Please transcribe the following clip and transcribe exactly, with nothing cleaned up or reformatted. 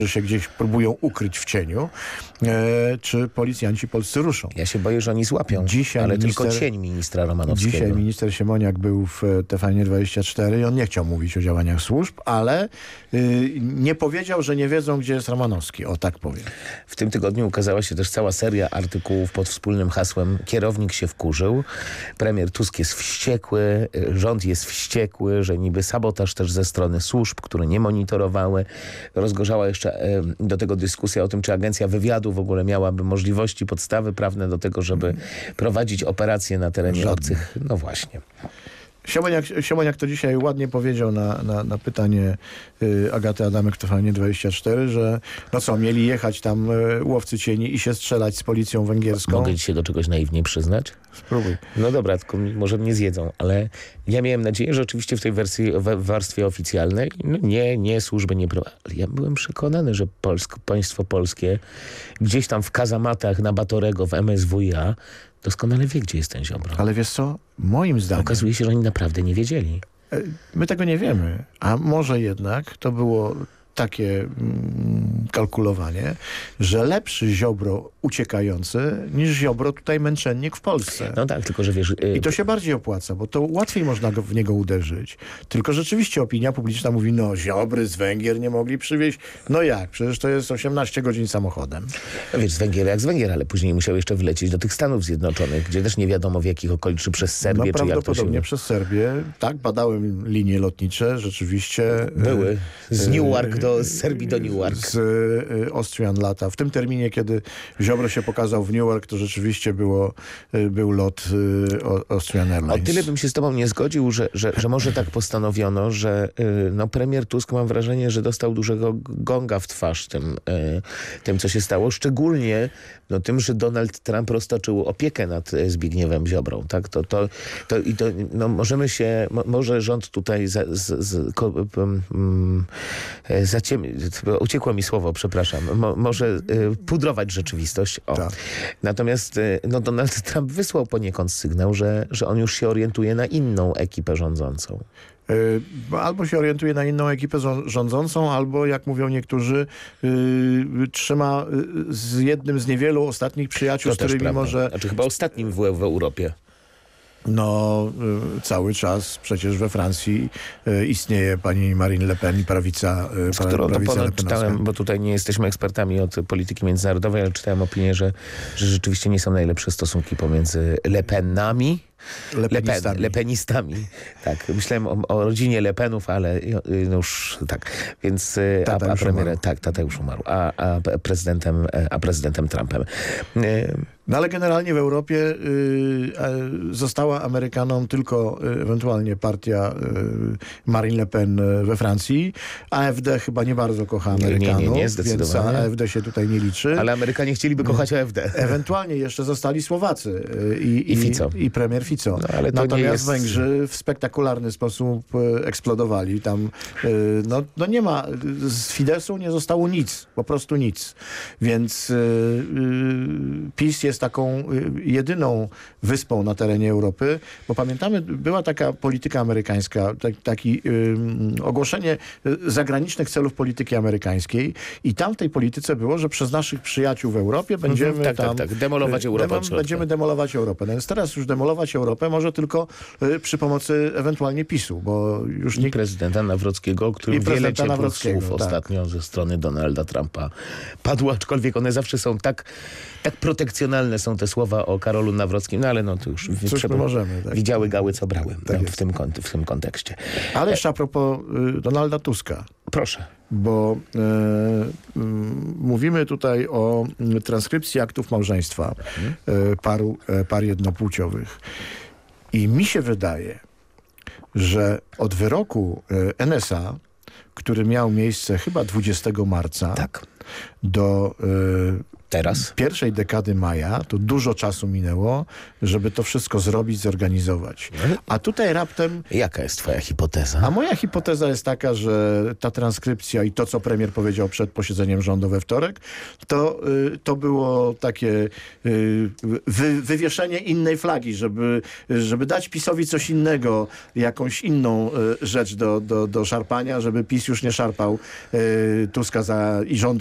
że się gdzieś próbują ukryć w cieniu, e, czy policjanci polscy ruszą. Ja się boję, że oni złapią, Dzisiaj ale minister, tylko cień ministra Romanowskiego. Dzisiaj minister Siemoniak był w T V N dwadzieścia cztery i on nie chciał mówić o działaniach służb, ale y, nie powiedział, że nie wiedzą, gdzie jest Romanowski. O, tak powiem. W tym tygodniu ukazała się też cała seria artykułów pod wspólnym hasłem "Kierownik się wkurzył". Premier Tusk jest wściekły, rząd jest wściekły, że niby sabotaż też ze strony służb, które nie monitorowały. Rozgorzała jeszcze e, do tego dyskusja o tym, czy agencja wywiadu w ogóle miałaby możliwości, podstawy prawne do tego, żeby prowadzić operacje na terenie Żadne. obcych. No właśnie. Siemoniak, Siemoniak to dzisiaj ładnie powiedział na, na, na pytanie y, Agaty Adamek w T V N dwadzieścia cztery, że no co, mieli jechać tam y, łowcy cieni i się strzelać z policją węgierską. Mogę ci się do czegoś naiwniej przyznać? Spróbuj. No dobra, tylko mi- może mnie zjedzą, ale ja miałem nadzieję, że oczywiście w tej wersji, w warstwie oficjalnej no nie, nie, służby nie prowadzi. Ale ja byłem przekonany, że Polsk, państwo polskie gdzieś tam w kazamatach na Batorego, w M S W i A doskonale wie, gdzie jest ten Ziobro. Ale wiesz co? Moim zdaniem... Okazuje się, że oni naprawdę nie wiedzieli. e, My tego nie wiemy. A może jednak to było takie mm, kalkulowanie, że lepszy Ziobro uciekający niż Ziobro tutaj męczennik w Polsce. No tak, tylko że wiesz... y, I to się bardziej opłaca, bo to łatwiej można go, w niego uderzyć. Tylko rzeczywiście opinia publiczna mówi, no Ziobry z Węgier nie mogli przywieźć. No jak? Przecież to jest osiemnaście godzin samochodem. No wiesz, z Węgier jak z Węgier, ale później musiał jeszcze wlecieć do tych Stanów Zjednoczonych, gdzie też nie wiadomo w jakich okoliczach, czy przez Serbię, No czy jak to się... prawdopodobnie przez Serbię. Tak, badały linie lotnicze, rzeczywiście. Były. Z e, Newark do z Serbii do Newark. Z e, Austrian lata. W tym terminie, kiedy Ziobro się pokazał w Newark, to rzeczywiście było, e, był lot e, o- Austrian O Airlines. tyle bym się z tobą nie zgodził, że, że, że może tak postanowiono, że y, no, premier Tusk, mam wrażenie, że dostał dużego gonga w twarz tym, y, tym co się stało. Szczególnie no, tym, że Donald Trump roztoczył opiekę nad y, Zbigniewem Ziobrą. Tak? To, to, to, i to, no, możemy się, mo, może rząd tutaj za, z, z, ko, um, zaciem, uciekło mi słowo, przepraszam. Mo, może y, pudrować rzeczywistość. O. Tak. Natomiast y, no, Donald Trump wysłał poniekąd sygnał, że, że on już się orientuje na inną ekipę rządzącą. Y, Albo się orientuje na inną ekipę zą- rządzącą, albo jak mówią niektórzy, y, trzyma y, z jednym z niewielu ostatnich przyjaciół, To z też którymi prawda. może Znaczy chyba ostatnim w, w Europie. no y, cały czas przecież we Francji y, istnieje pani Marine Le Pen i prawica, y, Z którą to prawica ponoć lepenowska. czytałem, bo tutaj nie jesteśmy ekspertami od polityki międzynarodowej, ale czytałem opinię, że, że rzeczywiście nie są najlepsze stosunki pomiędzy Le Penami, Le Pen, Lepenistami. Lepenistami. Tak, myślałem o, o rodzinie Le Penów, ale y, no już tak. Więc y, a, Tata a już premier, umarł. tak, tata już umarł, a, a prezydentem, a prezydentem Trumpem. Y, No ale generalnie w Europie y, e, została Amerykanom tylko y, ewentualnie partia y, Marine Le Pen y, we Francji. A F D chyba nie bardzo kocha Nie, nie, nie, Amerykanów, nie, więc zdecydowanie. A F D się tutaj nie liczy. ale Amerykanie chcieliby kochać A F D. Ewentualnie jeszcze zostali Słowacy y, i, I Fico. i premier Fico. No, ale to nie Natomiast jest- Węgrzy w spektakularny sposób y, eksplodowali. Tam y, no, no nie ma, z Fidesu nie zostało nic, po prostu nic. Więc y, y, PiS jest taką y, jedyną wyspą na terenie Europy, bo pamiętamy, była taka polityka amerykańska, tak, taki y, ogłoszenie y, zagranicznych celów polityki amerykańskiej i tam w tej polityce było, że przez naszych przyjaciół w Europie będziemy tak, tak, tam... tak. Demolować y, Europę demo- od środka. Będziemy demolować Europę. No więc teraz już demolować Europę może tylko y, przy pomocy ewentualnie PiSu, bo już I nikt... prezydenta Nawrockiego, o którym I wiele prezydenta ciepłych Nawrockiego, słów tak. ostatnio ze strony Donalda Trumpa padło, aczkolwiek one zawsze są tak, tak protekcjonalne są te słowa o Karolu Nawrockim, no ale no to już Cóż przepo- my możemy, tak? widziały gały, co brały Tak no, jest. w, tym, kont- w tym kontekście. Ale jeszcze a propos y, Donalda Tuska. Proszę. Bo e, m, mówimy tutaj o m, transkrypcji aktów małżeństwa e, paru, e, par jednopłciowych. I mi się wydaje, że od wyroku e, N S A, który miał miejsce chyba dwudziestego marca, Tak. do y, Teraz? pierwszej dekady maja, to dużo czasu minęło, żeby to wszystko zrobić, zorganizować. A tutaj raptem... Jaka jest twoja hipoteza? A moja hipoteza jest taka, że ta transkrypcja i to, co premier powiedział przed posiedzeniem rządu we wtorek, to, y, to było takie y, wy, wywieszenie innej flagi, żeby, żeby dać PiS-owi coś innego, jakąś inną y, rzecz do, do, do szarpania, żeby PiS już nie szarpał y, Tuska za, i rządu